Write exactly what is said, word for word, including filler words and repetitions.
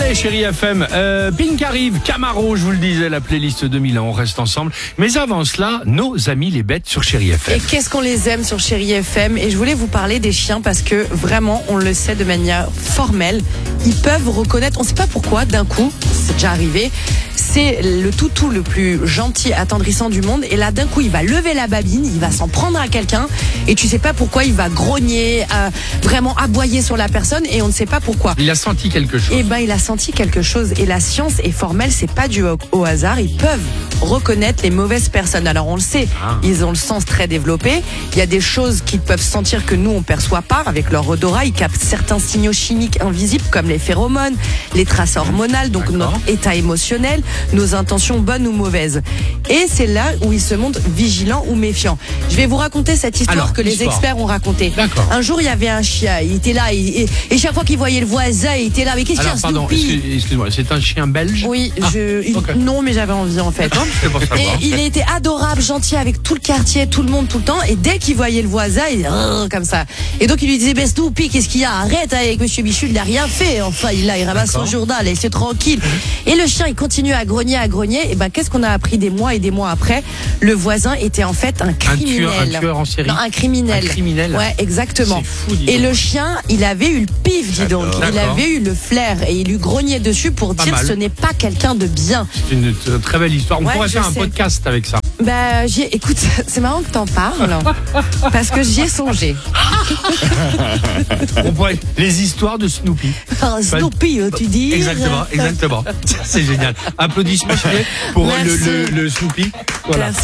Allez, chérie F M, euh, Pink arrive, Camaro, je vous le disais, la playlist deux mille un, on reste ensemble. Mais avant cela, nos amis les bêtes sur Chérie F M. Et qu'est-ce qu'on les aime sur Chérie F M. Et je voulais vous parler des chiens parce que vraiment, on le sait de manière formelle, ils peuvent reconnaître, on ne sait pas pourquoi, d'un coup, c'est déjà arrivé, c'est le toutou le plus gentil, attendrissant du monde. Et là, d'un coup, il va lever la babine, il va s'en prendre à quelqu'un. Et tu sais pas pourquoi, il va grogner, euh, vraiment aboyer sur la personne. Et on ne sait pas pourquoi. Il a senti quelque chose. Eh ben, il a senti quelque chose. Et la science est formelle, c'est pas dû au, au hasard. Ils peuvent reconnaître les mauvaises personnes. Alors, on le sait, Ah. ils ont le sens très développé. Il y a des choses qu'ils peuvent sentir que nous, on perçoit pas. Avec leur odorat, ils captent certains signaux chimiques invisibles, comme les phéromones, les traces hormonales, donc D'accord. notre état émotionnel, nos intentions bonnes ou mauvaises. Et c'est là où ils se montrent vigilants ou méfiants. Je vais vous raconter cette histoire Alors, que les histoire. experts ont racontée. D'accord. Un jour, il y avait un chien. Il était là, il- et, et chaque fois qu'il voyait le voisin, il était là. Mais qu'est-ce qu'il y a, Alors, pardon, Snoopy excuse- excuse-moi, c'est un chien belge? Oui, Ah, je, il- ok. non, mais j'avais envie en fait. C'est pour savoir. Et il était adorable, gentil avec tout le quartier, tout le monde, tout le temps. Et dès qu'il voyait le voisin, il Rrr comme ça. Et donc il lui disait, ben Snoopy, qu'est-ce qu'il y a? Arrête avec Monsieur Bichul, il n'a rien fait. Enfin, il a, il ramasse son D'accord. journal et c'est tranquille. Et le chien, il continue à grogner, à grogner. Et ben qu'est-ce qu'on a appris des mois et des mois après? Le voisin était en fait un Un criminel. tueur, un tueur en série? Non, un criminel. Un criminel. Ouais, exactement. C'est fou, dis Et donc. le chien, il avait eu le pif, dis donc. J'adore. Il D'accord. avait eu le flair et il lui grognait dessus pour Pas dire mal. ce n'est pas quelqu'un de bien. C'est une t- très belle histoire. On Ouais, pourrait je faire un sais. podcast avec ça. Bah, j'y ai- écoute, c'est marrant que t'en parles, parce que j'y ai songé. On pourrait les histoires de Snoopy. Ah, Snoopy, euh, tu dis Exactement, exactement. C'est génial. Applaudissements chérie, pour euh, le, Merci. le, le Snoopy. Voilà. Merci.